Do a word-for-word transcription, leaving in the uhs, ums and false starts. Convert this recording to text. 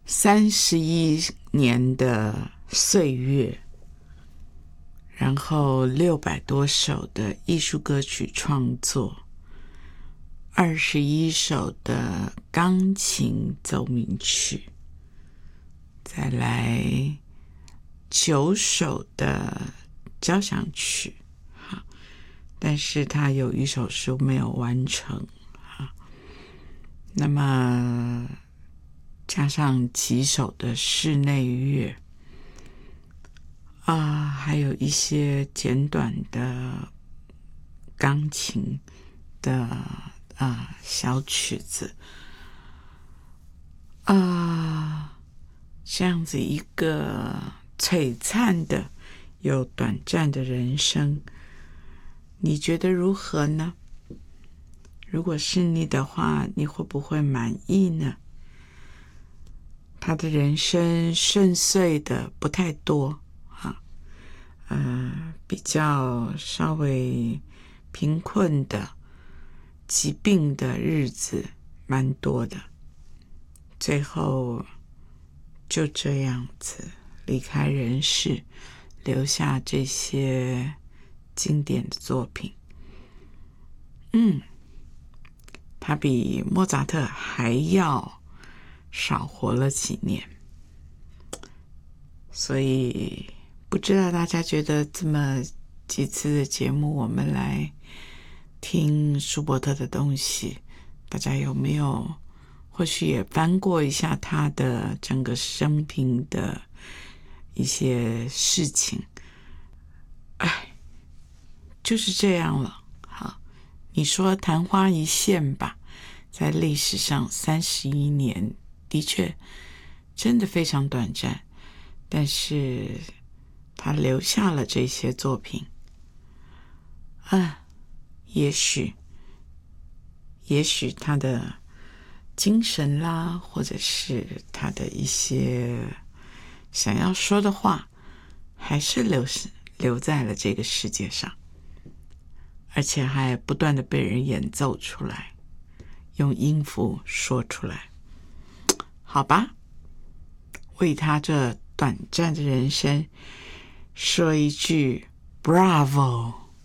三十一年的岁月，然后六百多首的艺术歌曲创作，二十一首的钢琴奏鸣曲，再来九首的交响曲，但是他有一首书没有完成，那么加上几首的室内乐啊，还有一些简短的钢琴的啊小曲子啊，这样子一个璀璨的又短暂的人生，你觉得如何呢？如果是你的话，你会不会满意呢？他的人生顺遂的不太多啊，呃，比较稍微贫困的、疾病的日子蛮多的，最后就这样子离开人世，留下这些经典的作品。嗯，他比莫扎特还要少活了几年，所以不知道大家觉得这么几次的节目我们来听舒伯特的东西，大家有没有或许也翻过一下他的整个生平的一些事情？哎，就是这样了。好，你说昙花一现吧，在历史上三十一年的确真的非常短暂，但是他留下了这些作品啊，也许也许他的精神啦，或者是他的一些想要说的话，还是留留在了这个世界上，而且还不断的被人演奏出来，用音符说出来。好吧，为他这短暂的人生说一句 Bravo。